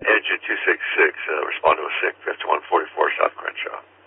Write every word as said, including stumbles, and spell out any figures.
Engine two six six, uh, respond to a sick, fifty-one forty-four South Crenshaw.